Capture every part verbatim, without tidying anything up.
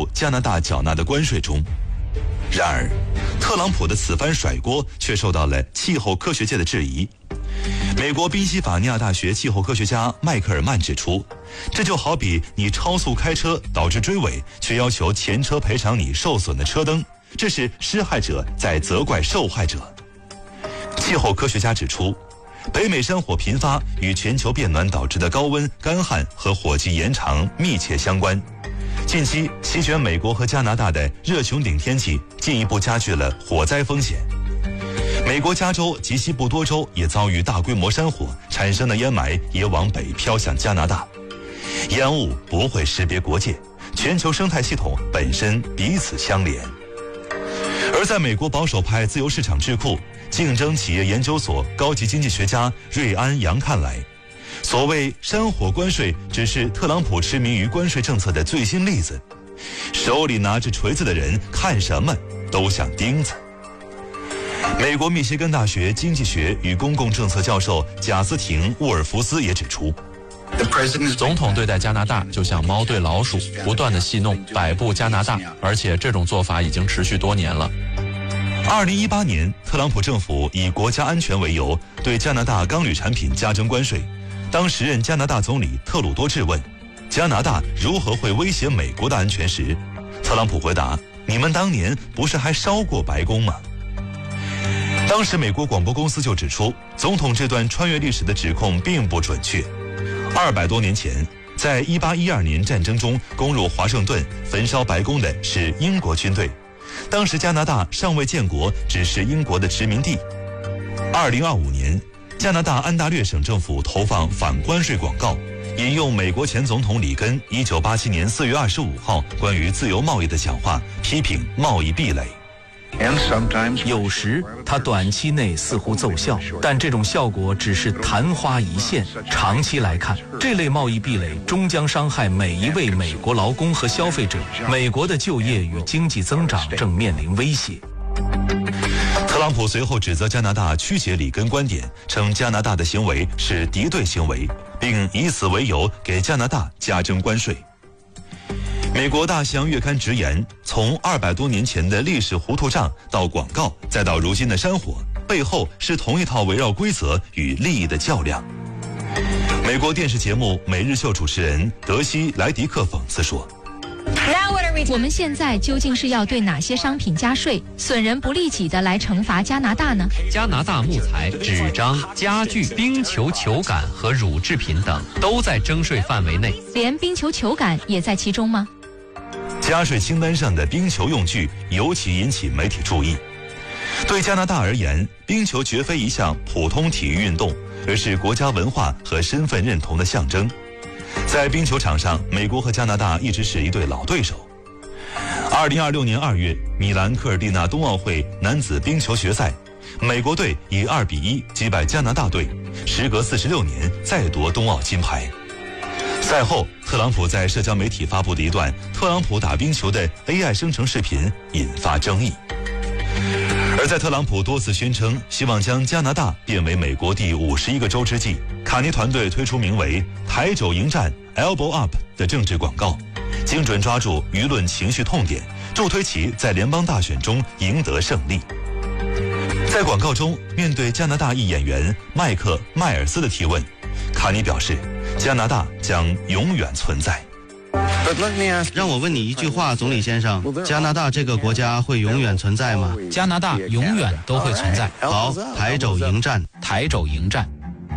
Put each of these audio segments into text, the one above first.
入加拿大缴纳的关税中。然而，特朗普的此番甩锅却受到了气候科学界的质疑。美国宾夕法尼亚大学气候科学家迈克尔曼指出，这就好比你超速开车导致追尾，却要求前车赔偿你受损的车灯，这是施害者在责怪受害者。气候科学家指出，北美山火频发与全球变暖导致的高温、干旱和火季延长密切相关。近期席卷美国和加拿大的热穹顶天气进一步加剧了火灾风险。美国加州及西部多州也遭遇大规模山火，产生的烟霾也往北飘向加拿大。烟雾不会识别国界，全球生态系统本身彼此相连。而在美国保守派自由市场智库竞争企业研究所高级经济学家瑞安·杨看来，所谓山火关税只是特朗普痴迷于关税政策的最新例子，手里拿着锤子的人看什么都像钉子。美国密歇根大学经济学与公共政策教授贾斯廷·沃尔福斯也指出， 总统对待加拿大就像猫对老鼠，不断的戏弄摆布加拿大，而且这种做法已经持续多年了。 二零一八年，特朗普政府以国家安全为由，对加拿大钢铝产品加征关税。当时任加拿大总理特鲁多质问加拿大如何会威胁美国的安全时，特朗普回答：“你们当年不是还烧过白宫吗？”当时美国广播公司就指出，总统这段穿越历史的指控并不准确。二百多年前，在一八一二年战争中攻入华盛顿、焚烧白宫的是英国军队。当时加拿大尚未建国，只是英国的殖民地。二零二五年，加拿大安大略省政府投放反关税广告，引用美国前总统里根一九八七年四月二十五号关于自由贸易的讲话，批评贸易壁垒。 有时它短期内似乎奏效，但这种效果只是昙花一现。长期来看，这类贸易壁垒终将伤害每一位美国劳工和消费者。美国的就业与经济增长正面临威胁。 特朗普随后指责加拿大曲解里根观点，称加拿大的行为是敌对行为，并以此为由给加拿大加征关税。美国大西洋月刊直言，从二百多年前的历史糊涂账到广告，再到如今的山火，背后是同一套围绕规则与利益的较量。美国电视节目《每日秀》主持人德西·莱迪克讽刺说， 我们现在究竟是要对哪些商品加税，损人不利己的来惩罚加拿大呢？ 加拿大木材、纸张、家具、冰球球杆和乳制品等都在征税范围内， 连冰球球杆也在其中吗？ 加税清单上的冰球用具尤其引起媒体注意。对加拿大而言，冰球绝非一项普通体育运动，而是国家文化和身份认同的象征。在冰球场上，美国和加拿大一直是一对老对手。二零二六年二月，米兰科尔蒂纳冬奥会男子冰球决赛，美国队以二比一击败加拿大队，时隔四十六年再夺冬奥金牌。赛后，特朗普在社交媒体发布的一段特朗普打冰球的 A I 生成视频引发争议。而在特朗普多次宣称希望将加拿大变为美国第五十一个州之际，卡尼团队推出名为“抬肘迎战 Elbow Up” 的政治广告，精准抓住舆论情绪痛点，助推其在联邦大选中赢得胜利。在广告中，面对加拿大裔演员麦克·迈尔斯的提问，卡尼表示，加拿大将永远存在。 让我问你一句话，总理先生，加拿大这个国家会永远存在吗？ 加拿大永远都会存在。 好，抬肘迎战， 抬肘迎战。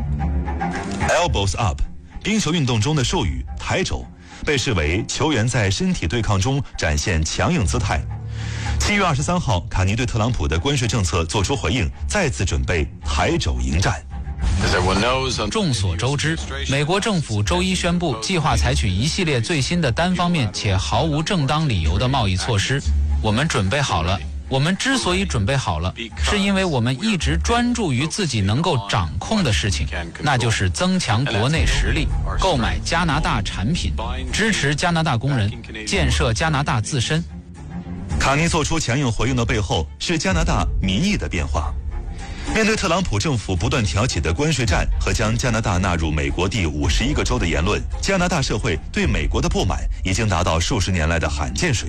Elbows up， 冰球运动中的术语抬肘，被视为球员在身体对抗中展现强硬姿态。七月二十三号，卡尼对特朗普的关税政策做出回应，再次准备抬肘迎战。 众所周知，美国政府周一宣布，计划采取一系列最新的单方面且毫无正当理由的贸易措施。我们准备好了。我们之所以准备好了，是因为我们一直专注于自己能够掌控的事情，那就是增强国内实力，购买加拿大产品，支持加拿大工人，建设加拿大自身。 卡尼做出强硬回应的背后，是加拿大民意的变化。面对特朗普政府不断挑起的关税战和将加拿大纳入美国第五十一个州的言论，加拿大社会对美国的不满已经达到数十年来的罕见水平。